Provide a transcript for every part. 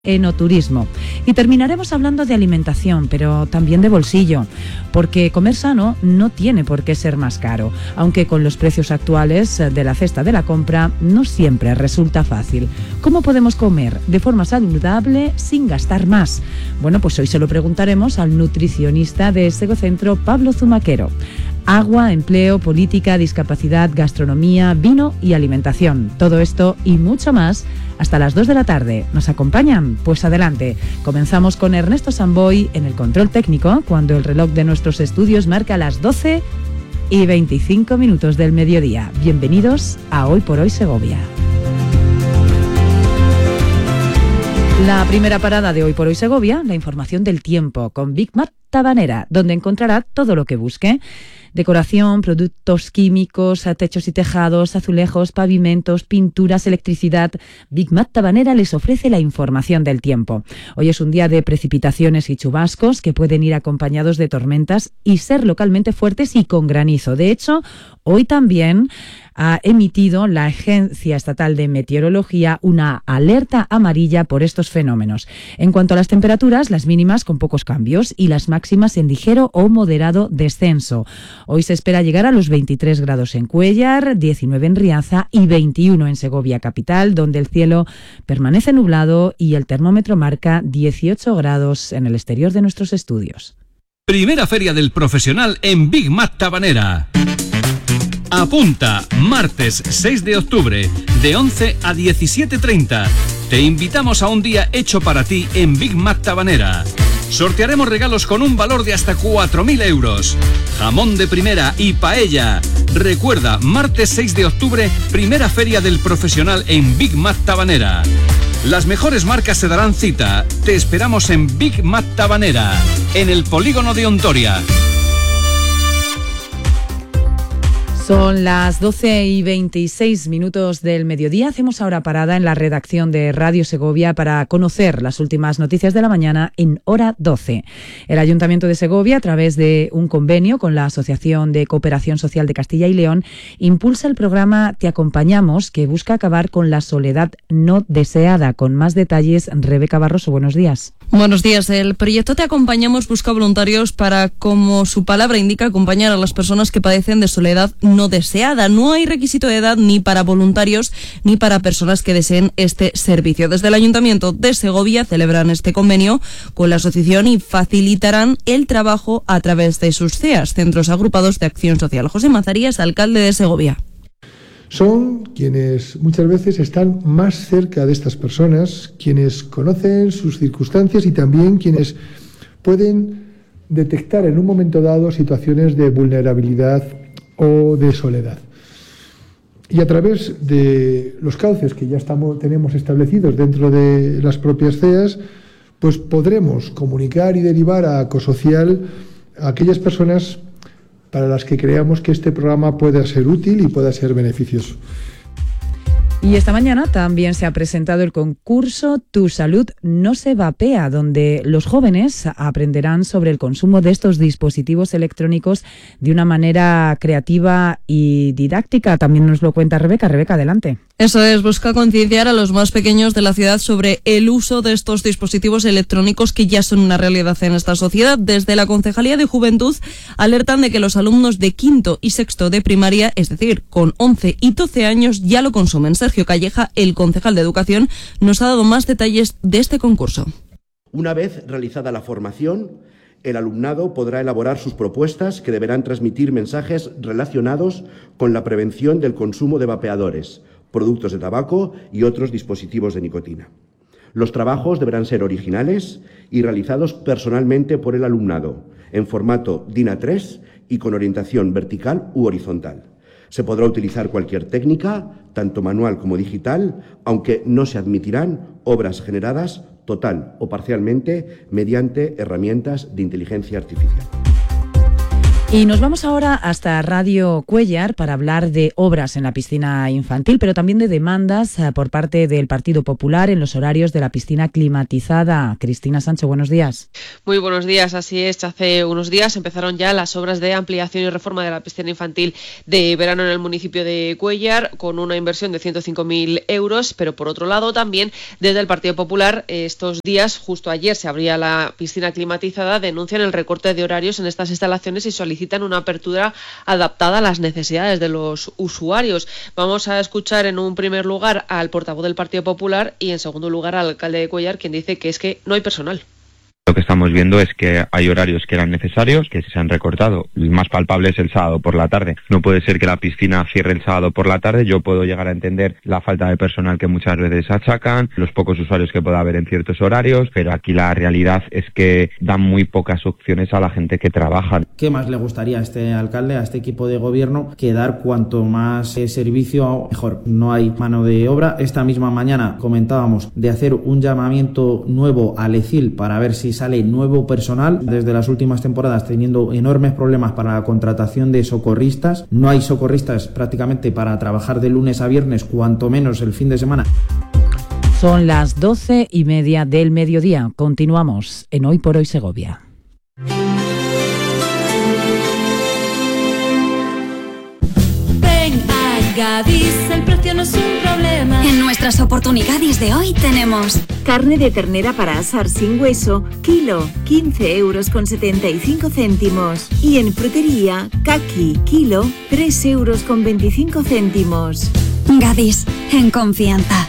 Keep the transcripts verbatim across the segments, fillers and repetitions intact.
Enoturismo. Y terminaremos hablando de alimentación, pero también de bolsillo, porque comer sano no tiene por qué ser más caro, aunque con los precios actuales de la cesta de la compra no siempre resulta fácil. ¿Cómo podemos comer de forma saludable sin gastar más? Bueno, pues hoy se lo preguntaremos al nutricionista de Segocentro, Pablo Zumaquero. Agua, empleo, política, discapacidad, gastronomía, vino y alimentación. Todo esto y mucho más hasta las dos de la tarde. ¿Nos acompañan? Pues adelante. Comenzamos con Ernesto Samboy en el control técnico, cuando el reloj de nuestros estudios marca las doce y veinticinco minutos del mediodía. Bienvenidos a Hoy por Hoy Segovia. La primera parada de Hoy por Hoy Segovia, la información del tiempo con Big Mat Tabanera, donde encontrará todo lo que busque. Decoración, productos químicos, techos y tejados, azulejos, pavimentos, pinturas, electricidad. Big Mat Tabanera les ofrece la información del tiempo. Hoy es un día de precipitaciones y chubascos que pueden ir acompañados de tormentas y ser localmente fuertes y con granizo. De hecho, hoy también ha emitido la Agencia Estatal de Meteorología una alerta amarilla por estos fenómenos. En cuanto a las temperaturas, las mínimas con pocos cambios y las máximas en ligero o moderado descenso. Hoy se espera llegar a los veintitrés grados en Cuéllar, diecinueve en Riaza y veintiuno en Segovia capital, donde el cielo permanece nublado y el termómetro marca dieciocho grados en el exterior de nuestros estudios. Primera Feria del Profesional en Big Mat Tabanera. Apunta, martes seis de octubre, de once a diecisiete treinta. Te invitamos a un día hecho para ti en Big Mat Tabanera. Sortearemos regalos con un valor de hasta cuatro mil euros. Jamón de primera y paella. Recuerda, martes seis de octubre, primera Feria del Profesional en Big Mat Tabanera. Las mejores marcas se darán cita. Te esperamos en Big Mat Tabanera, en el polígono de Ontoria. Son las doce y veintiséis minutos del mediodía. Hacemos ahora parada en la redacción de Radio Segovia para conocer las últimas noticias de la mañana en hora doce. El Ayuntamiento de Segovia, a través de un convenio con la Asociación de Cooperación Social de Castilla y León, impulsa el programa Te Acompañamos, que busca acabar con la soledad no deseada. Con más detalles, Rebeca Barroso, buenos días. Buenos días. El proyecto Te Acompañamos busca voluntarios para, como su palabra indica, acompañar a las personas que padecen de soledad no deseada. No hay requisito de edad ni para voluntarios ni para personas que deseen este servicio. Desde el Ayuntamiento de Segovia celebran este convenio con la asociación y facilitarán el trabajo a través de sus C E As, Centros Agrupados de Acción Social. José Mazarías, alcalde de Segovia. Son quienes muchas veces están más cerca de estas personas, quienes conocen sus circunstancias y también quienes pueden detectar en un momento dado situaciones de vulnerabilidad o de soledad. Y a través de los cauces que ya estamos, tenemos establecidos dentro de las propias C E As, pues podremos comunicar y derivar a Ecosocial a aquellas personas para las que creamos que este programa pueda ser útil y pueda ser beneficioso. Y esta mañana también se ha presentado el concurso Tu Salud no se vapea, donde los jóvenes aprenderán sobre el consumo de estos dispositivos electrónicos de una manera creativa y didáctica. También nos lo cuenta Rebeca. Rebeca, adelante. Eso es, busca concienciar a los más pequeños de la ciudad sobre el uso de estos dispositivos electrónicos que ya son una realidad en esta sociedad. Desde la Concejalía de Juventud alertan de que los alumnos de quinto y sexto de primaria, es decir, con once y doce años, ya lo consumen. Sergio Calleja, el concejal de Educación, nos ha dado más detalles de este concurso. Una vez realizada la formación, el alumnado podrá elaborar sus propuestas que deberán transmitir mensajes relacionados con la prevención del consumo de vapeadores, productos de tabaco y otros dispositivos de nicotina. Los trabajos deberán ser originales y realizados personalmente por el alumnado, en formato D I N A tres y con orientación vertical u horizontal. Se podrá utilizar cualquier técnica, tanto manual como digital, aunque no se admitirán obras generadas total o parcialmente mediante herramientas de inteligencia artificial. Y nos vamos ahora hasta Radio Cuéllar para hablar de obras en la piscina infantil, pero también de demandas por parte del Partido Popular en los horarios de la piscina climatizada. Cristina Sancho, buenos días. Muy buenos días, así es. Hace unos días empezaron ya las obras de ampliación y reforma de la piscina infantil de verano en el municipio de Cuéllar, con una inversión de ciento cinco mil euros, pero por otro lado también desde el Partido Popular estos días, justo ayer se abría la piscina climatizada, denuncian el recorte de horarios en estas instalaciones y solicitan una apertura adaptada a las necesidades de los usuarios. Vamos a escuchar en un primer lugar al portavoz del Partido Popular y en segundo lugar al alcalde de Cuéllar, quien dice que es que no hay personal. Lo que estamos viendo es que hay horarios que eran necesarios, que se han recortado. El más palpable es el sábado por la tarde. No puede ser que la piscina cierre el sábado por la tarde. Yo puedo llegar a entender la falta de personal que muchas veces achacan, los pocos usuarios que pueda haber en ciertos horarios, pero aquí la realidad es que dan muy pocas opciones a la gente que trabaja. ¿Qué más le gustaría a este alcalde, a este equipo de gobierno, que dar cuanto más eh, servicio mejor? No hay mano de obra. Esta misma mañana comentábamos de hacer un llamamiento nuevo al E C I L para ver si sale nuevo personal. Desde las últimas temporadas teniendo enormes problemas para la contratación de socorristas. No hay socorristas prácticamente para trabajar de lunes a viernes, cuanto menos el fin de semana. Son las doce y media del mediodía. Continuamos en Hoy por Hoy Segovia. Gadis, el precio no es un problema. En nuestras oportunidades de hoy tenemos carne de ternera para asar sin hueso, kilo, quince euros con setenta y cinco céntimos. Y en frutería, caqui, kilo, tres euros con veinticinco céntimos. Gadis, en confianza.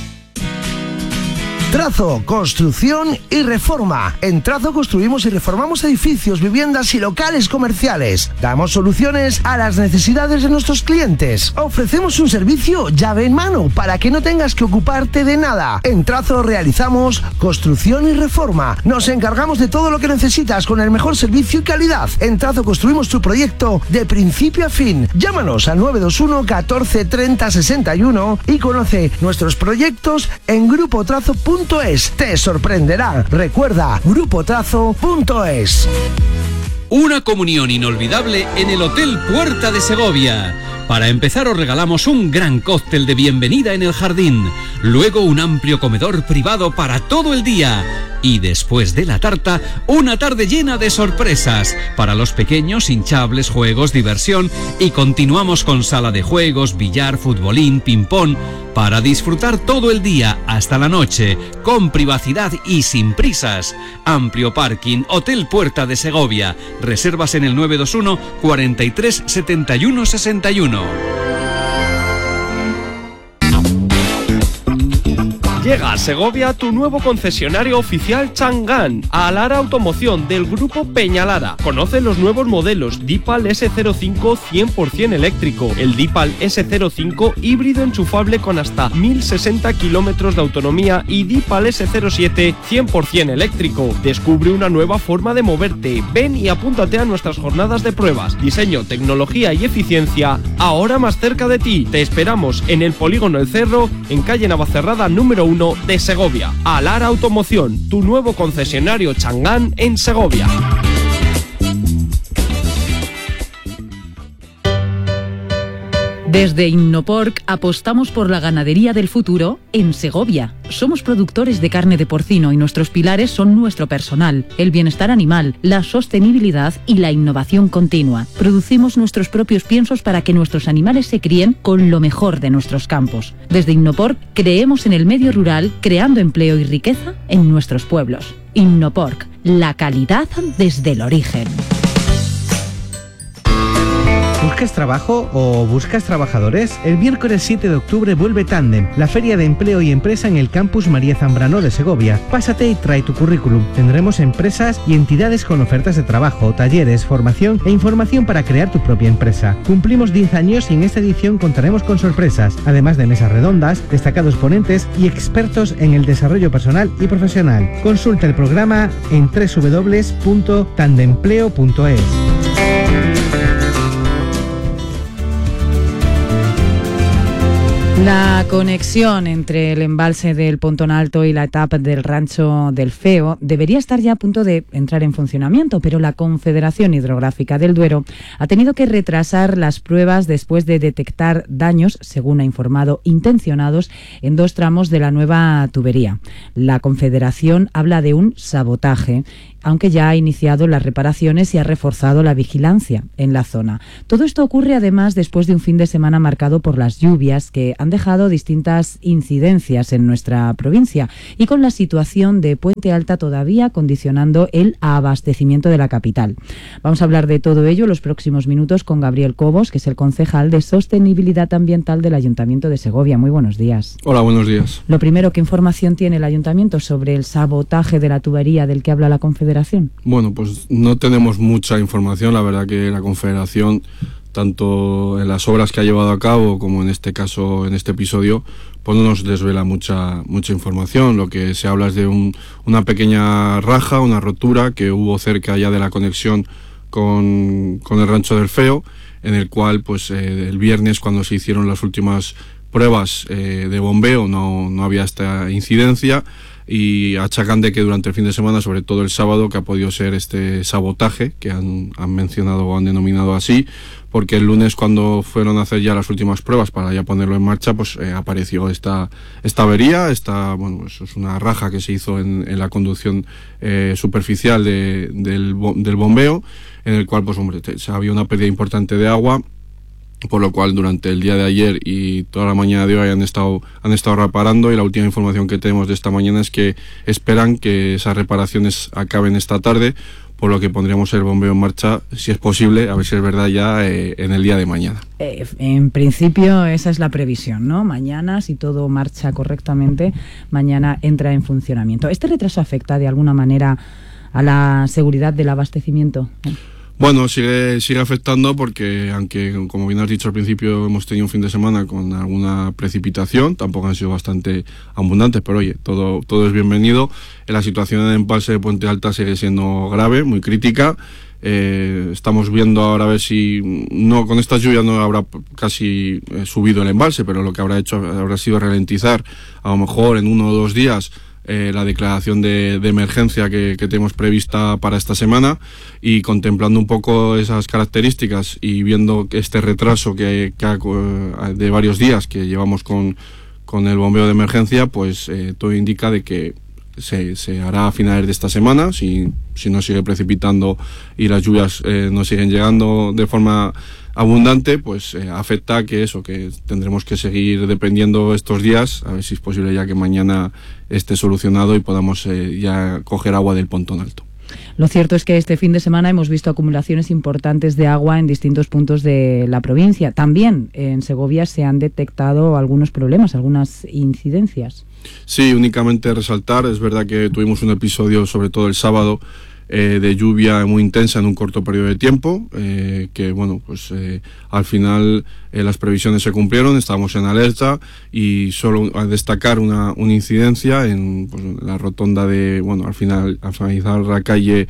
Trazo, construcción y reforma. En Trazo construimos y reformamos edificios, viviendas y locales comerciales. Damos soluciones a las necesidades de nuestros clientes. Ofrecemos un servicio llave en mano para que no tengas que ocuparte de nada. En Trazo realizamos construcción y reforma. Nos encargamos de todo lo que necesitas con el mejor servicio y calidad. En Trazo construimos tu proyecto de principio a fin. Llámanos al nueve dos uno catorce treinta sesenta y uno y conoce nuestros proyectos en grupo trazo punto es. Te sorprenderá. Recuerda, grupo trazo punto es. Una comunión inolvidable en el Hotel Puerta de Segovia. Para empezar os regalamos un gran cóctel de bienvenida en el jardín, luego un amplio comedor privado para todo el día y después de la tarta, una tarde llena de sorpresas para los pequeños, hinchables, juegos, diversión y continuamos con sala de juegos, billar, futbolín, ping-pong para disfrutar todo el día hasta la noche, con privacidad y sin prisas. Amplio parking, Hotel Puerta de Segovia. Reservas en el nueve dos uno cuarenta y tres setenta y uno sesenta y uno. Llega a Segovia tu nuevo concesionario oficial Chang'an, a Lara Automoción del grupo Peñalara. Conoce los nuevos modelos Deepal ese cero cinco cien por ciento eléctrico, el Deepal ese cero cinco híbrido enchufable con hasta mil sesenta kilómetros de autonomía y Deepal ese cero siete cien por ciento eléctrico. Descubre una nueva forma de moverte. Ven y apúntate a nuestras jornadas de pruebas. Diseño, tecnología y eficiencia ahora más cerca de ti. Te esperamos en el Polígono El Cerro, en calle Navacerrada número uno de Segovia. Alara Automoción, tu nuevo concesionario Chang'an en Segovia. Desde Innoporc apostamos por la ganadería del futuro en Segovia. Somos productores de carne de porcino y nuestros pilares son nuestro personal, el bienestar animal, la sostenibilidad y la innovación continua. Producimos nuestros propios piensos para que nuestros animales se críen con lo mejor de nuestros campos. Desde Innoporc creemos en el medio rural, creando empleo y riqueza en nuestros pueblos. Innoporc, la calidad desde el origen. ¿Buscas trabajo o buscas trabajadores? El miércoles siete de octubre vuelve Tandem, la feria de empleo y empresa en el campus María Zambrano de Segovia. Pásate y trae tu currículum. Tendremos empresas y entidades con ofertas de trabajo, talleres, formación e información para crear tu propia empresa. Cumplimos diez años y en esta edición contaremos con sorpresas, además de mesas redondas, destacados ponentes y expertos en el desarrollo personal y profesional. Consulta el programa en doble u doble u doble u punto tandempleo punto es. La conexión entre el embalse del Pontón Alto y la etapa del Rancho del Feo debería estar ya a punto de entrar en funcionamiento, pero la Confederación Hidrográfica del Duero ha tenido que retrasar las pruebas después de detectar daños, según ha informado, intencionados en dos tramos de la nueva tubería. La Confederación habla de un sabotaje, aunque ya ha iniciado las reparaciones y ha reforzado la vigilancia en la zona. Todo esto ocurre además después de un fin de semana marcado por las lluvias que han dejado distintas incidencias en nuestra provincia y con la situación de Puente Alta todavía condicionando el abastecimiento de la capital. Vamos a hablar de todo ello en los próximos minutos con Gabriel Cobos, que es el concejal de Sostenibilidad Ambiental del Ayuntamiento de Segovia. Muy buenos días. Hola, buenos días. Lo primero, ¿qué información tiene el Ayuntamiento sobre el sabotaje de la tubería del que habla la Confederación? Bueno, pues no tenemos mucha información. La verdad que la Confederación, tanto en las obras que ha llevado a cabo como en este caso, en este episodio, pues no nos desvela mucha mucha información. Lo que se habla es de un, una pequeña raja, una rotura que hubo cerca ya de la conexión con, con el Rancho del Feo, en el cual pues eh, el viernes, cuando se hicieron las últimas pruebas eh, de bombeo, no, no había esta incidencia, y achacan de que durante el fin de semana, sobre todo el sábado, que ha podido ser este sabotaje que han, han mencionado o han denominado así, porque el lunes, cuando fueron a hacer ya las últimas pruebas para ya ponerlo en marcha, pues eh, apareció esta esta avería. Esta, bueno, eso es una raja que se hizo en, en la conducción eh, superficial de, del, del bombeo, en el cual pues hombre, te, había una pérdida importante de agua, por lo cual durante el día de ayer y toda la mañana de hoy han estado han estado reparando, y la última información que tenemos de esta mañana es que esperan que esas reparaciones acaben esta tarde, por lo que pondremos el bombeo en marcha, si es posible, a ver si es verdad, ya eh, en el día de mañana. Eh, en principio esa es la previsión, ¿no? Mañana, si todo marcha correctamente, mañana entra en funcionamiento. ¿Este retraso afecta de alguna manera a la seguridad del abastecimiento? Bueno, sigue sigue afectando porque, aunque como bien has dicho al principio, hemos tenido un fin de semana con alguna precipitación, tampoco han sido bastante abundantes, pero oye, todo todo es bienvenido. La situación en el embalse de Puente Alta sigue siendo grave, muy crítica. Eh, estamos viendo ahora a ver si, no, con estas lluvias no habrá casi eh, subido el embalse, pero lo que habrá hecho habrá sido ralentizar, a lo mejor en uno o dos días, Eh, la declaración de, de emergencia que, que tenemos prevista para esta semana, y contemplando un poco esas características y viendo este retraso que, que ha, de varios días que llevamos con, con el bombeo de emergencia, pues eh, todo indica de que se, se hará a finales de esta semana, si, si no sigue precipitando y las lluvias eh, no siguen llegando de forma abundante, pues eh, afecta que eso, que tendremos que seguir dependiendo estos días, a ver si es posible ya que mañana esté solucionado y podamos eh, ya coger agua del Pontón Alto. Lo cierto es que este fin de semana hemos visto acumulaciones importantes de agua en distintos puntos de la provincia. También en Segovia se han detectado algunos problemas, algunas incidencias. Sí, únicamente resaltar, es verdad que tuvimos un episodio, sobre todo el sábado, Eh, de lluvia muy intensa en un corto periodo de tiempo, eh, que bueno, pues eh, al final eh, las previsiones se cumplieron, estábamos en alerta, y solo a destacar una, una incidencia en pues, la rotonda de, bueno, al final, al finalizar la calle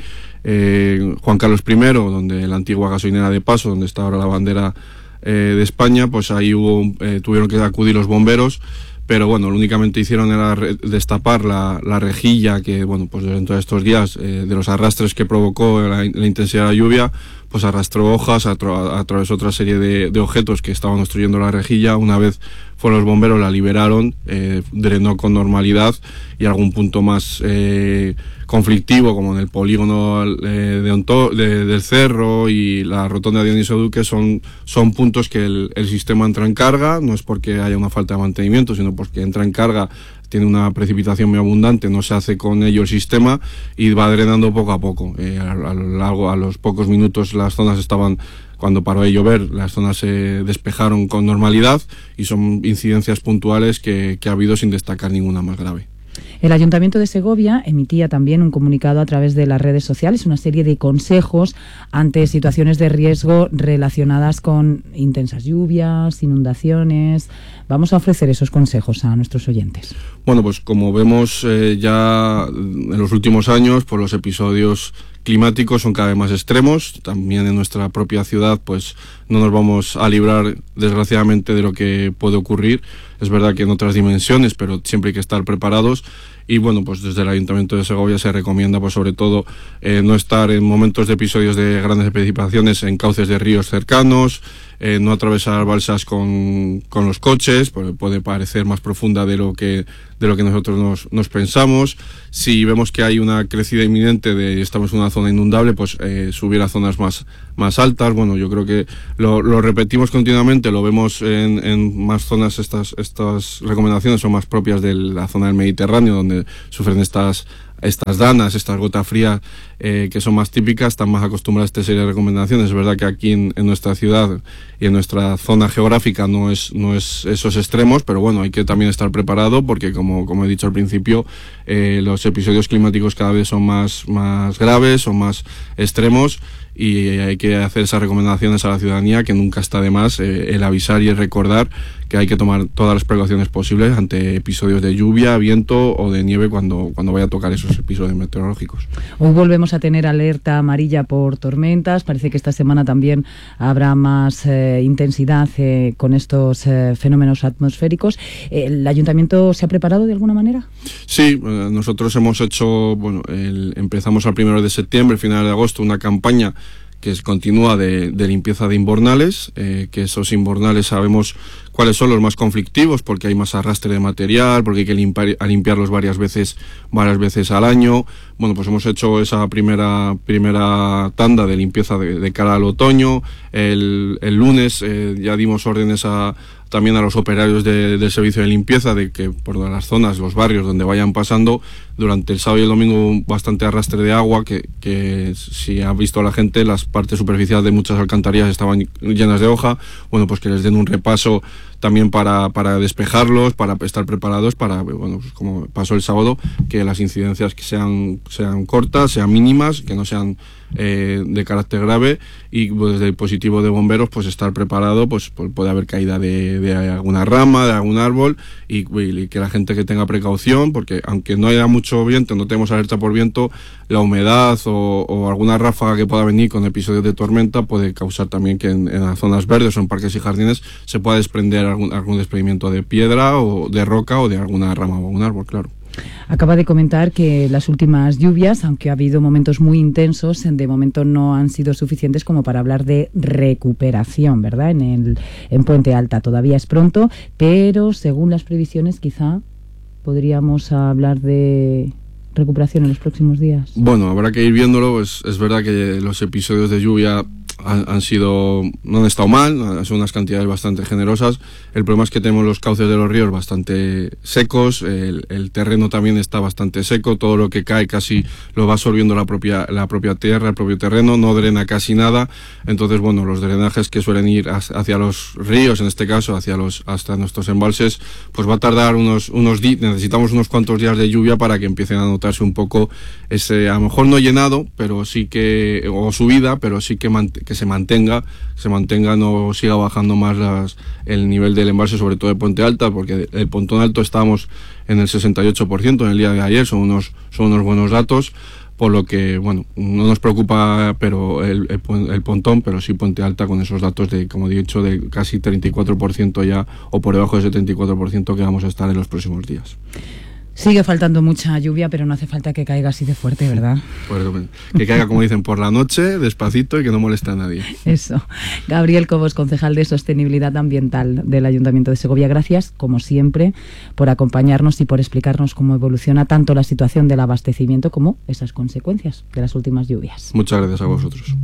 eh, Juan Carlos primero, donde la antigua gasolinera de Paso, donde está ahora la bandera eh, de España, pues ahí hubo, eh, tuvieron que acudir los bomberos. Pero bueno, lo únicamente hicieron era re destapar la, la rejilla que, bueno, pues durante todos estos días, eh, de los arrastres que provocó la, la intensidad de la lluvia, pues arrastró hojas, atravesó otra serie de, de objetos que estaban obstruyendo la rejilla. Una vez fueron los bomberos, la liberaron, eh, drenó con normalidad, y algún punto más eh, conflictivo, como en el polígono eh, de Onto, de, del Cerro y la rotonda de Dioniso Duque, son, son puntos que el, el sistema entra en carga. No es porque haya una falta de mantenimiento, sino porque entra en carga, tiene una precipitación muy abundante, no se hace con ello el sistema y va drenando poco a poco. Eh, a, a lo largo, a los pocos minutos, las zonas estaban, cuando paró de llover, las zonas se despejaron con normalidad, y son incidencias puntuales que, que ha habido, sin destacar ninguna más grave. El Ayuntamiento de Segovia emitía también un comunicado a través de las redes sociales, una serie de consejos ante situaciones de riesgo relacionadas con intensas lluvias, inundaciones. Vamos a ofrecer esos consejos a nuestros oyentes. Bueno, pues como vemos eh, ya en los últimos años, por los episodios climáticos son cada vez más extremos. También en nuestra propia ciudad pues no nos vamos a librar desgraciadamente de lo que puede ocurrir. Es verdad que en otras dimensiones, pero siempre hay que estar preparados. Y bueno, pues desde el Ayuntamiento de Segovia se recomienda pues sobre todo eh, no estar en momentos de episodios de grandes precipitaciones en cauces de ríos cercanos, eh, no atravesar balsas con, con los coches, porque puede parecer más profunda de lo que de lo que nosotros nos, nos pensamos. Si vemos que hay una crecida inminente de estamos en una zona inundable, pues eh, subir a zonas más, más altas. Bueno, yo creo que lo, lo repetimos continuamente, lo vemos en, en más zonas. Estas, estas recomendaciones son más propias de la zona del Mediterráneo, donde sufren estas estas danas, estas gotas frías eh, que son más típicas, están más acostumbradas a esta serie de recomendaciones. Es verdad que aquí en, en nuestra ciudad y en nuestra zona geográfica no es no es esos extremos, pero bueno, hay que también estar preparado porque como, como he dicho al principio, eh, los episodios climáticos cada vez son más, más graves, son más extremos, y hay que hacer esas recomendaciones a la ciudadanía, que nunca está de más eh, el avisar y el recordar que hay que tomar todas las precauciones posibles ante episodios de lluvia, viento o de nieve cuando, cuando vaya a tocar esos episodios meteorológicos. Hoy volvemos a tener alerta amarilla por tormentas. Parece que esta semana también habrá más eh, intensidad eh, con estos eh, fenómenos atmosféricos. ¿El Ayuntamiento se ha preparado de alguna manera? Sí, eh, nosotros hemos hecho, bueno, el, empezamos al primero de septiembre, final de agosto, una campaña que es, continúa de, de limpieza de invernales, eh, que esos invernales sabemos cuáles son los más conflictivos, porque hay más arrastre de material, porque hay que limpiar, a limpiarlos varias veces, varias veces al año. Bueno, pues hemos hecho esa primera primera tanda de limpieza de, de cara al otoño. El, el lunes eh, ya dimos órdenes a también a los operarios de, del servicio de limpieza de que por las zonas, los barrios donde vayan pasando, durante el sábado y el domingo bastante arrastre de agua, que, que si ha visto la gente, las partes superficiales de muchas alcantarillas estaban llenas de hoja. Bueno, pues que les den un repaso también para, para despejarlos, para estar preparados para, bueno, pues como pasó el sábado, que las incidencias que sean, sean cortas, sean mínimas, que no sean eh, de carácter grave, y pues, desde el dispositivo de bomberos pues estar preparado, pues, pues puede haber caída de, de alguna rama, de algún árbol, y, y que la gente que tenga precaución, porque aunque no haya mucho viento, no tenemos alerta por viento, la humedad o, o alguna ráfaga que pueda venir con episodios de tormenta puede causar también que en, en las zonas verdes o en parques y jardines se pueda desprender algún, algún desprendimiento de piedra o de roca o de alguna rama o algún árbol, claro. Acaba de comentar que las últimas lluvias, aunque ha habido momentos muy intensos, de momento no han sido suficientes como para hablar de recuperación, ¿verdad? En el en Puente Alta todavía es pronto, pero según las previsiones quizá podríamos hablar de recuperación en los próximos días. Bueno, habrá que ir viéndolo. Es, es verdad que los episodios de lluvia han, han sido, no han estado mal, son unas cantidades bastante generosas. El problema es que tenemos los cauces de los ríos bastante secos, el, el terreno también está bastante seco, todo lo que cae casi lo va absorbiendo la propia, la propia tierra, el propio terreno, no drena casi nada. Entonces, bueno, los drenajes que suelen ir hacia los ríos, en este caso, hacia los, hasta nuestros embalses, pues va a tardar unos, unos días, necesitamos unos cuantos días de lluvia para que empiecen a notarse un poco ese, a lo mejor no llenado, pero sí que, o subida, pero sí que, mant que se mantenga, se mantenga, no siga bajando más las, el nivel del embalse, sobre todo de Puente Alta, porque el Pontón Alto estábamos en el sesenta y ocho por ciento en el día de ayer, son unos, son unos buenos datos, por lo que, bueno, no nos preocupa pero el, el, el Pontón, pero sí Puente Alta con esos datos de, como he dicho, de casi treinta y cuatro por ciento ya, o por debajo del setenta y cuatro por ciento que vamos a estar en los próximos días. Sigue faltando mucha lluvia, pero no hace falta que caiga así de fuerte, ¿verdad? Pues, que caiga, como dicen, por la noche, despacito y que no moleste a nadie. Eso. Gabriel Cobos, concejal de Sostenibilidad Ambiental del Ayuntamiento de Segovia, gracias, como siempre, por acompañarnos y por explicarnos cómo evoluciona tanto la situación del abastecimiento como esas consecuencias de las últimas lluvias. Muchas gracias a vosotros.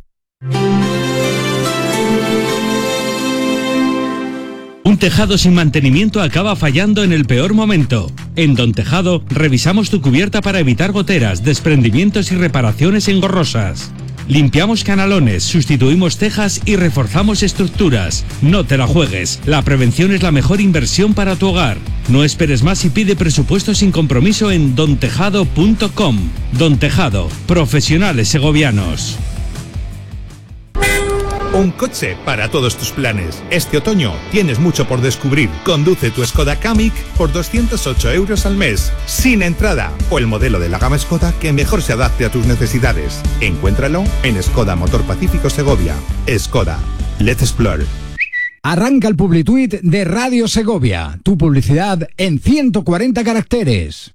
Un tejado sin mantenimiento acaba fallando en el peor momento. En Don Tejado revisamos tu cubierta para evitar goteras, desprendimientos y reparaciones engorrosas. Limpiamos canalones, sustituimos tejas y reforzamos estructuras. No te la juegues, la prevención es la mejor inversión para tu hogar. No esperes más y pide presupuesto sin compromiso en don tejado punto com. Don Tejado, profesionales segovianos. Un coche para todos tus planes. Este otoño tienes mucho por descubrir. Conduce tu Skoda Kamiq por doscientos ocho euros al mes, sin entrada, o el modelo de la gama Skoda que mejor se adapte a tus necesidades. Encuéntralo en Skoda Motor Pacífico Segovia. Skoda. Let's explore. Arranca el Publituit de Radio Segovia. Tu publicidad en ciento cuarenta caracteres.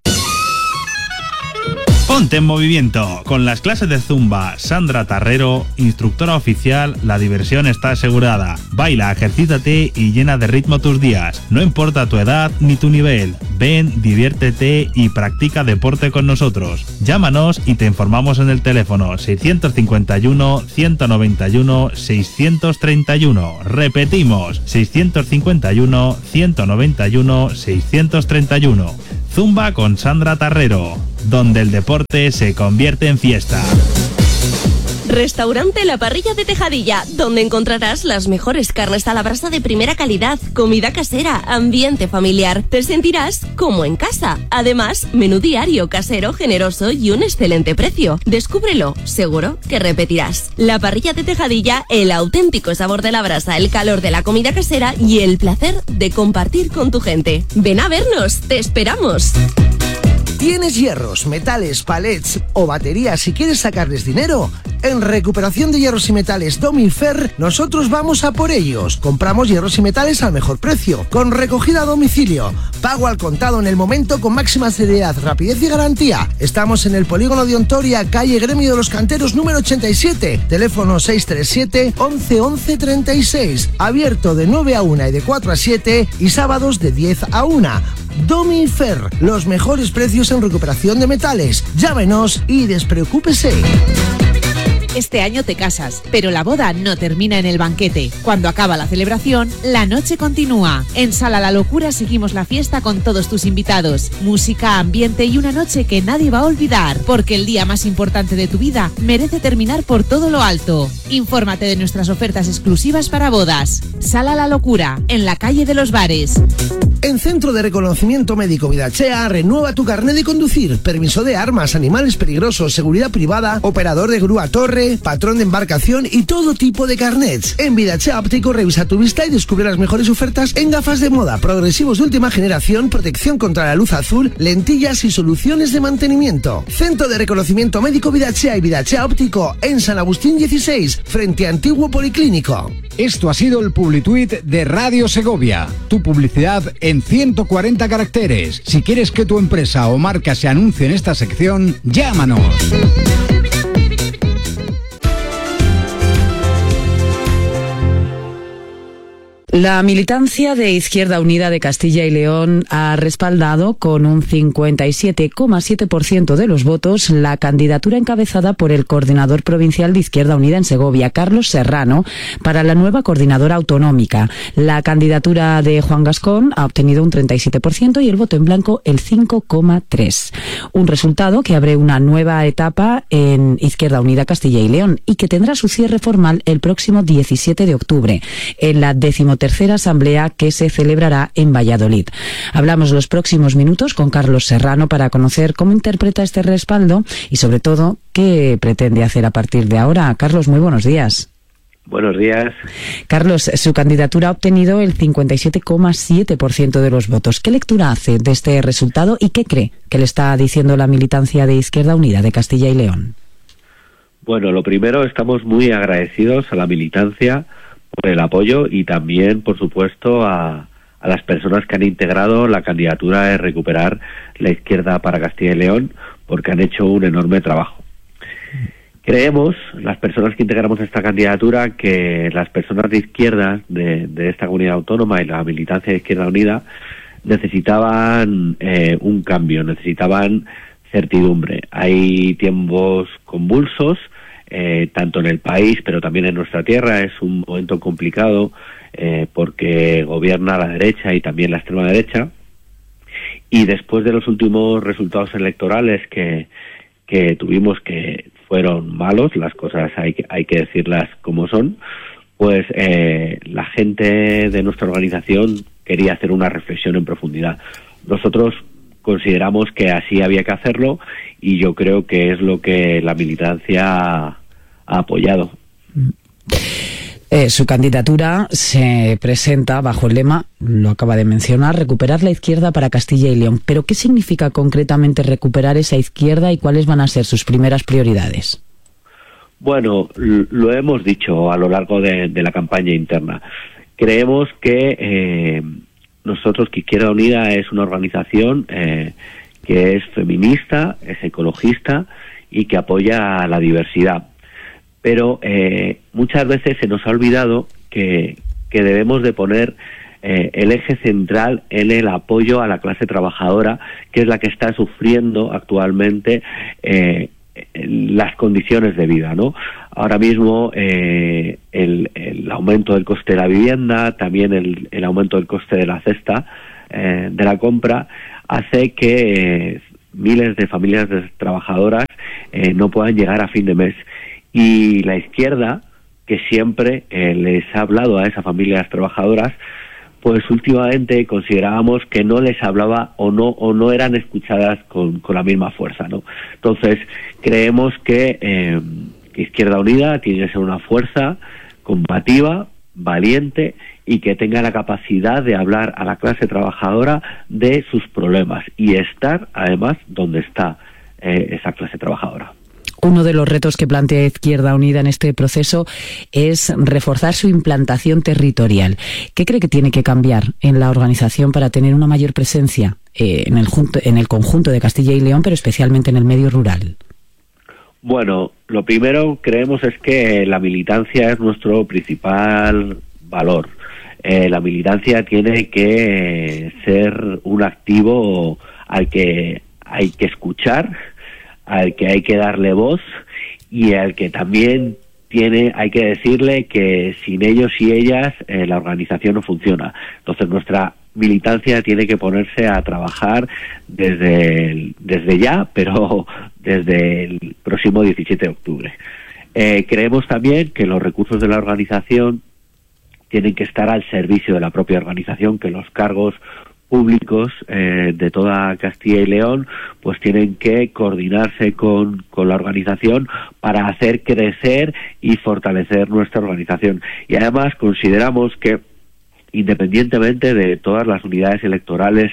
Ponte en movimiento. Con las clases de Zumba, Sandra Tarrero, instructora oficial, la diversión está asegurada. Baila, ejercítate y llena de ritmo tus días. No importa tu edad ni tu nivel. Ven, diviértete y practica deporte con nosotros. Llámanos y te informamos en el teléfono seiscientos cincuenta y uno, ciento noventa y uno, seiscientos treinta y uno. Repetimos, seiscientos cincuenta y uno, ciento noventa y uno, seiscientos treinta y uno. Zumba con Sandra Tarrero, donde el deporte se convierte en fiesta. Restaurante La Parrilla de Tejadilla, donde encontrarás las mejores carnes a la brasa de primera calidad, comida casera, ambiente familiar. Te sentirás como en casa. Además, menú diario, casero, generoso y un excelente precio. Descúbrelo, seguro que repetirás. La Parrilla de Tejadilla, el auténtico sabor de la brasa, el calor de la comida casera y el placer de compartir con tu gente. Ven a vernos, te esperamos. ¿Tienes hierros, metales, palets o baterías y quieres sacarles dinero? En Recuperación de Hierros y Metales Domifer, nosotros vamos a por ellos. Compramos hierros y metales al mejor precio, con recogida a domicilio, pago al contado en el momento con máxima seriedad, rapidez y garantía. Estamos en el Polígono de Ontoria, calle Gremio de los Canteros número ochenta y siete, teléfono seis tres siete, once, once, treinta y seis, abierto de nueve a una y de cuatro a siete y sábados de diez a una. Domifer, los mejores precios en recuperación de metales. Llámenos y despreocúpese. Este año te casas, pero la boda no termina en el banquete. Cuando acaba la celebración, la noche continúa. En Sala La Locura seguimos la fiesta con todos tus invitados. Música, ambiente y una noche que nadie va a olvidar, porque el día más importante de tu vida merece terminar por todo lo alto. Infórmate de nuestras ofertas exclusivas para bodas. Sala La Locura, en la calle de los Bares. En Centro de Reconocimiento Médico Vidachea, renueva tu carnet de conducir, permiso de armas, animales peligrosos, seguridad privada, operador de grúa torre, patrón de embarcación y todo tipo de carnets. En Vidachea Óptico revisa tu vista y descubre las mejores ofertas en gafas de moda, progresivos de última generación, protección contra la luz azul, lentillas y soluciones de mantenimiento. Centro de Reconocimiento Médico Vidachea y Vidachea Óptico en San Agustín dieciséis, frente a Antiguo Policlínico. Esto ha sido el Publituit de Radio Segovia. Tu publicidad en ciento cuarenta caracteres. Si quieres que tu empresa o marca se anuncie en esta sección, llámanos. La militancia de Izquierda Unida de Castilla y León ha respaldado con un cincuenta y siete coma siete por ciento de los votos la candidatura encabezada por el coordinador provincial de Izquierda Unida en Segovia, Carlos Serrano, para la nueva coordinadora autonómica. La candidatura de Juan Gascón ha obtenido un treinta y siete por ciento y el voto en blanco el cinco coma tres por ciento. Un resultado que abre una nueva etapa en Izquierda Unida Castilla y León y que tendrá su cierre formal el próximo diecisiete de octubre, en la decimotercera tercera asamblea que se celebrará en Valladolid. Hablamos los próximos minutos con Carlos Serrano para conocer cómo interpreta este respaldo y sobre todo qué pretende hacer a partir de ahora. Carlos, muy buenos días. Buenos días. Carlos, su candidatura ha obtenido el cincuenta y siete coma siete por ciento de los votos. ¿Qué lectura hace de este resultado y qué cree que le está diciendo la militancia de Izquierda Unida de Castilla y León? Bueno, lo primero, estamos muy agradecidos a la militancia por el apoyo y también, por supuesto, a, a las personas que han integrado la candidatura de Recuperar la Izquierda para Castilla y León, porque han hecho un enorme trabajo. Creemos, las personas que integramos esta candidatura, que las personas de izquierda de, de esta comunidad autónoma y la militancia de Izquierda Unida necesitaban eh, un cambio, necesitaban certidumbre. Hay tiempos convulsos, Eh, tanto en el país, pero también en nuestra tierra. Es un momento complicado eh, porque gobierna la derecha y también la extrema derecha, y después de los últimos resultados electorales que, que tuvimos, que fueron malos, las cosas hay que, hay que decirlas como son, pues eh, la gente de nuestra organización quería hacer una reflexión en profundidad. Nosotros consideramos que así había que hacerlo y yo creo que es lo que la militancia ha, ha apoyado. Eh, su candidatura se presenta bajo el lema, lo acaba de mencionar, recuperar la izquierda para Castilla y León. Pero ¿qué significa concretamente recuperar esa izquierda y cuáles van a ser sus primeras prioridades? Bueno, lo hemos dicho a lo largo de, de la campaña interna. Creemos que eh, nosotros, que Izquierda Unida es una organización eh, que es feminista, es ecologista y que apoya a la diversidad. Pero eh, muchas veces se nos ha olvidado que, que debemos de poner eh, el eje central en el apoyo a la clase trabajadora, que es la que está sufriendo actualmente eh, las condiciones de vida, ¿no? Ahora mismo eh, el, el aumento del coste de la vivienda, también el, el aumento del coste de la cesta eh, de la compra, hace que eh, miles de familias de trabajadoras eh, no puedan llegar a fin de mes. Y la izquierda, que siempre eh, les ha hablado a esas familias trabajadoras, pues últimamente considerábamos que no les hablaba o no o no eran escuchadas con, con la misma fuerza, ¿no? Entonces, creemos que eh, Izquierda Unida tiene que ser una fuerza combativa, valiente y que tenga la capacidad de hablar a la clase trabajadora de sus problemas y estar, además, donde está eh, esa clase trabajadora. Uno de los retos que plantea Izquierda Unida en este proceso es reforzar su implantación territorial. ¿Qué cree que tiene que cambiar en la organización para tener una mayor presencia eh, en el junto, en el conjunto de Castilla y León, pero especialmente en el medio rural? Bueno, lo primero creemos es que la militancia es nuestro principal valor. Eh, la militancia tiene que ser un activo al que hay que escuchar, al que hay que darle voz y al que también tiene, hay que decirle que sin ellos y ellas eh, la organización no funciona. Entonces nuestra militancia tiene que ponerse a trabajar desde, el, desde ya, pero desde el próximo diecisiete de octubre. Eh, creemos también que los recursos de la organización tienen que estar al servicio de la propia organización, que los cargos públicos eh, de toda Castilla y León pues tienen que coordinarse con, con la organización para hacer crecer y fortalecer nuestra organización. Y además consideramos que, independientemente de todas las unidades electorales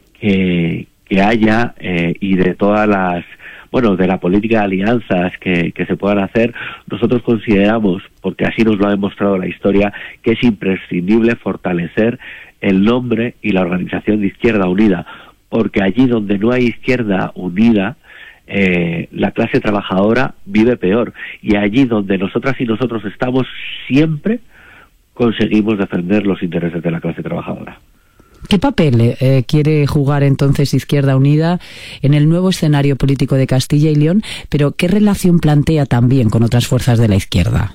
que, que haya eh, y de todas las, bueno, de la política de alianzas que, que se puedan hacer, nosotros consideramos, porque así nos lo ha demostrado la historia, que es imprescindible fortalecer el nombre y la organización de Izquierda Unida, porque allí donde no hay Izquierda Unida, eh, la clase trabajadora vive peor, y allí donde nosotras y nosotros estamos, siempre conseguimos defender los intereses de la clase trabajadora. ¿Qué papel eh, quiere jugar entonces Izquierda Unida en el nuevo escenario político de Castilla y León, pero qué relación plantea también con otras fuerzas de la izquierda?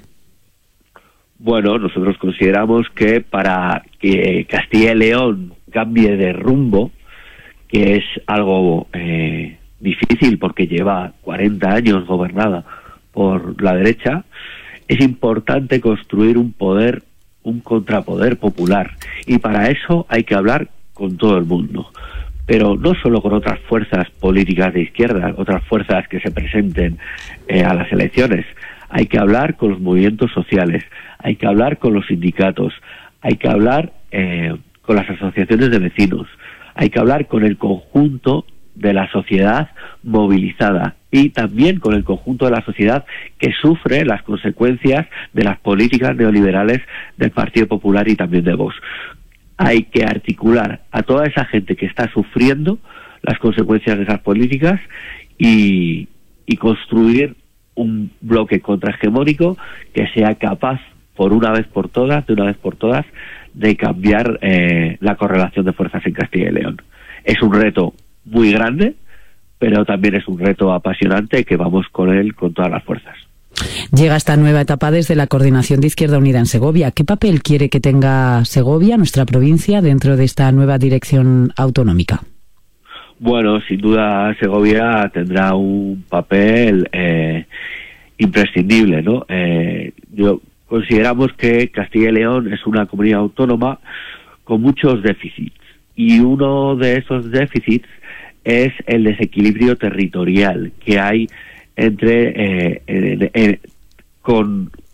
Bueno, nosotros consideramos que para que Castilla y León cambie de rumbo, que es algo eh, difícil porque lleva cuarenta años gobernada por la derecha, es importante construir un poder, un contrapoder popular, y para eso hay que hablar con todo el mundo, pero no solo con otras fuerzas políticas de izquierda, otras fuerzas que se presenten eh, a las elecciones. Hay que hablar con los movimientos sociales, hay que hablar con los sindicatos, hay que hablar eh, con las asociaciones de vecinos, hay que hablar con el conjunto de la sociedad movilizada y también con el conjunto de la sociedad que sufre las consecuencias de las políticas neoliberales del Partido Popular y también de Vox. Hay que articular a toda esa gente que está sufriendo las consecuencias de esas políticas y, y construir un bloque contrahegemónico que sea capaz, por una vez por todas, de una vez por todas, de cambiar eh, la correlación de fuerzas en Castilla y León. Es un reto muy grande, pero también es un reto apasionante que vamos con él con todas las fuerzas. Llega esta nueva etapa desde la coordinación de Izquierda Unida en Segovia. ¿Qué papel quiere que tenga Segovia, nuestra provincia, dentro de esta nueva dirección autonómica? Bueno, sin duda Segovia tendrá un papel eh, imprescindible, ¿no? Eh, yo consideramos que Castilla y León es una comunidad autónoma con muchos déficits, y uno de esos déficits es el desequilibrio territorial que hay entre eh, eh, eh, con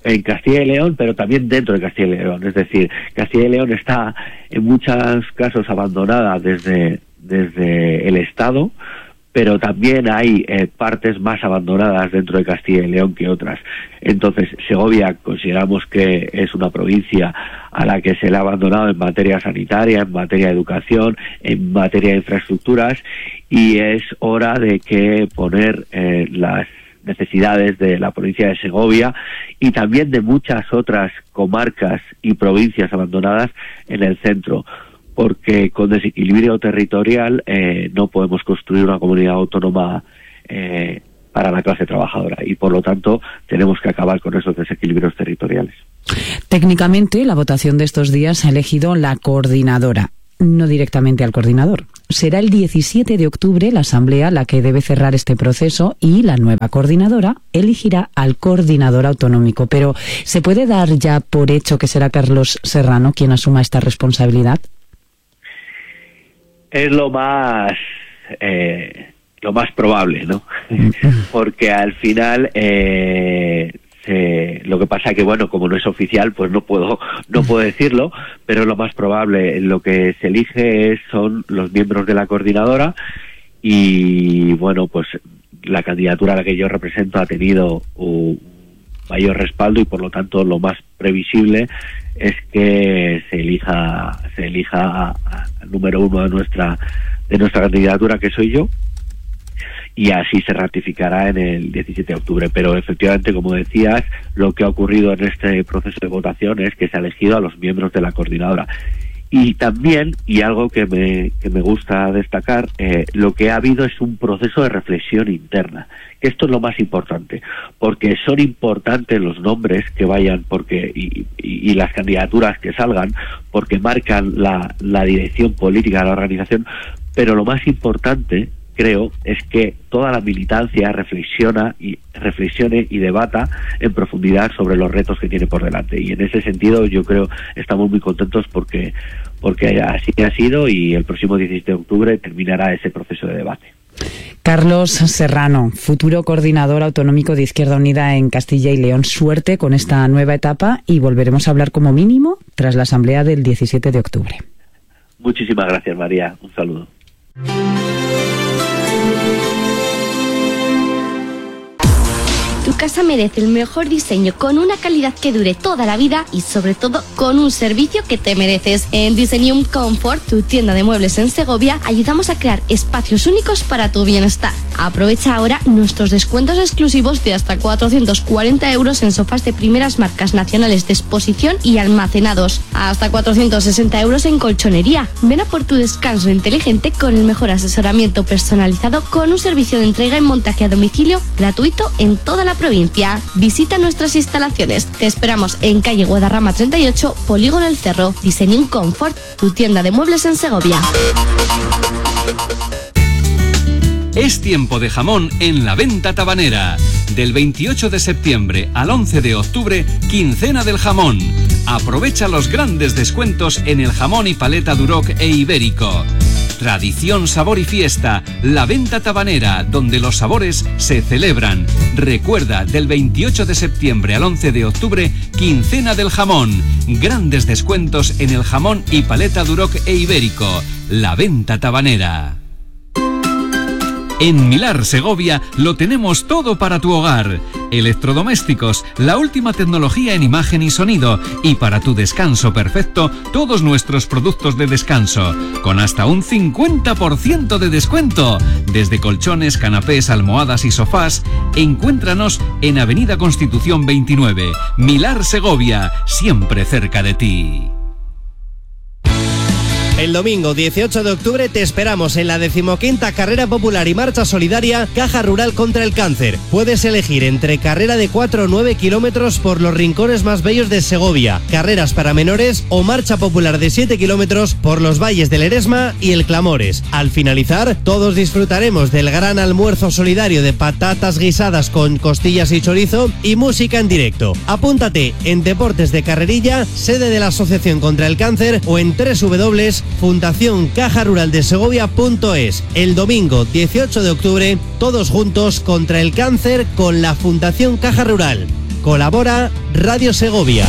en Castilla y León, pero también dentro de Castilla y León. Es decir, Castilla y León está en muchos casos abandonada desde, desde el Estado, pero también hay eh, partes más abandonadas dentro de Castilla y León que otras. Entonces, Segovia consideramos que es una provincia a la que se le ha abandonado en materia sanitaria, en materia de educación, en materia de infraestructuras, y es hora de que poner eh, las necesidades de la provincia de Segovia y también de muchas otras comarcas y provincias abandonadas en el centro, porque con desequilibrio territorial eh, no podemos construir una comunidad autónoma eh, para la clase trabajadora, y por lo tanto tenemos que acabar con esos desequilibrios territoriales. Técnicamente, la votación de estos días ha elegido la coordinadora, no directamente al coordinador. Será el diecisiete de octubre la Asamblea la que debe cerrar este proceso y la nueva coordinadora elegirá al coordinador autonómico. Pero, ¿se puede dar ya por hecho que será Carlos Serrano quien asuma esta responsabilidad? Es lo más eh, lo más probable, ¿no? Porque al final eh, se, lo que pasa que, bueno, como no es oficial, pues no puedo no puedo decirlo, pero lo más probable. Lo que se elige es, son los miembros de la coordinadora, y bueno, pues la candidatura a la que yo represento ha tenido un mayor respaldo, y por lo tanto lo más previsible es que se elija se elija al número uno de nuestra de nuestra candidatura, que soy yo, y así se ratificará en el diecisiete de octubre. Pero efectivamente, como decías, lo que ha ocurrido en este proceso de votación es que se ha elegido a los miembros de la coordinadora. Y también, y algo que me, que me gusta destacar, eh, lo que ha habido es un proceso de reflexión interna, que esto es lo más importante, porque son importantes los nombres que vayan porque y, y, y las candidaturas que salgan, porque marcan la, la dirección política de la organización, pero lo más importante, creo, es que toda la militancia reflexiona y reflexione y debata en profundidad sobre los retos que tiene por delante. Y en ese sentido, yo creo, estamos muy contentos porque porque así ha sido, y el próximo diecisiete de octubre terminará ese proceso de debate. Carlos Serrano, futuro coordinador autonómico de Izquierda Unida en Castilla y León. Suerte con esta nueva etapa, y volveremos a hablar como mínimo tras la asamblea del diecisiete de octubre. Muchísimas gracias, María. Un saludo. Tu casa merece el mejor diseño, con una calidad que dure toda la vida y sobre todo con un servicio que te mereces. En Designium Comfort, tu tienda de muebles en Segovia, ayudamos a crear espacios únicos para tu bienestar. Aprovecha ahora nuestros descuentos exclusivos de hasta cuatrocientos cuarenta euros en sofás de primeras marcas nacionales de exposición y almacenados. Hasta cuatrocientos sesenta euros en colchonería. Ven a por tu descanso inteligente con el mejor asesoramiento personalizado, con un servicio de entrega y montaje a domicilio gratuito en toda la provincia. Visita nuestras instalaciones. Te esperamos en calle Guadarrama treinta y ocho, Polígono El Cerro. Designium Comfort, tu tienda de muebles en Segovia. Es tiempo de jamón en la venta tabanera. Del veintiocho de septiembre al once de octubre, quincena del jamón. Aprovecha los grandes descuentos en el jamón y paleta Duroc e Ibérico. Tradición, sabor y fiesta, la venta tabanera, donde los sabores se celebran. Recuerda, del veintiocho de septiembre al once de octubre, quincena del jamón. Grandes descuentos en el jamón y paleta Duroc e Ibérico. La venta tabanera. En Milar Segovia lo tenemos todo para tu hogar. Electrodomésticos, la última tecnología en imagen y sonido, y para tu descanso perfecto, todos nuestros productos de descanso, con hasta un cincuenta por ciento de descuento. Desde colchones, canapés, almohadas y sofás, encuéntranos en Avenida Constitución veintinueve, Milar Segovia, siempre cerca de ti. El domingo dieciocho de octubre te esperamos en la decimoquinta Carrera Popular y Marcha Solidaria Caja Rural contra el Cáncer. Puedes elegir entre carrera de cuatro o nueve kilómetros por los rincones más bellos de Segovia, carreras para menores o marcha popular de siete kilómetros por los valles del Eresma y el Clamores. Al finalizar, todos disfrutaremos del gran almuerzo solidario de patatas guisadas con costillas y chorizo y música en directo. Apúntate en Deportes de Carrerilla, sede de la Asociación contra el Cáncer, o en doble u doble u doble u punto fundación caja rural de segovia punto es. El domingo dieciocho de octubre, todos juntos contra el cáncer con la Fundación Caja Rural. Colabora Radio Segovia.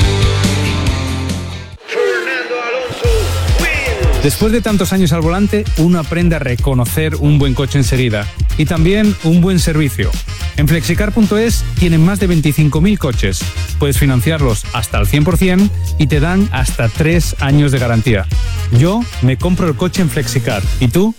Después de tantos años al volante, uno aprende a reconocer un buen coche enseguida y también un buen servicio. En flexicar punto es tienen más de veinticinco mil coches. Puedes financiarlos hasta el cien por ciento y te dan hasta tres años de garantía. Yo me compro el coche en Flexicar. ¿Y tú?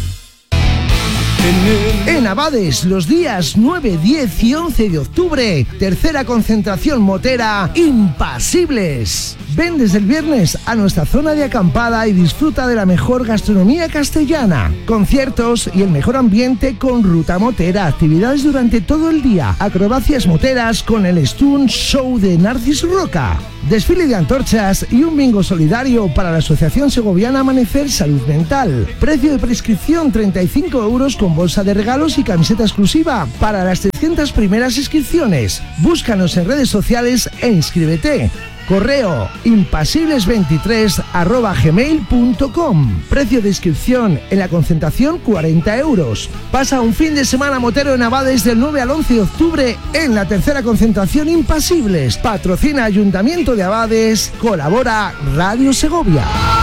En Abades, los días nueve, diez y once de octubre, tercera concentración motera Impasibles. Ven desde el viernes a nuestra zona de acampada y disfruta de la mejor gastronomía castellana, conciertos y el mejor ambiente con ruta motera, actividades durante todo el día, acrobacias moteras con el Stunt Show de Narcis Roca, desfile de antorchas y un bingo solidario para la Asociación Segoviana Amanecer Salud Mental. Precio de prescripción treinta y cinco euros con bolsa de regalos y camiseta exclusiva para las trescientas primeras inscripciones. Búscanos en redes sociales e inscríbete. Correo impasibles veintitrés arroba gmail punto com. Precio de inscripción en la concentración cuarenta euros. Pasa un fin de semana motero en Abades del nueve al once de octubre en la tercera concentración Impasibles. Patrocina Ayuntamiento de Abades. Colabora Radio Segovia.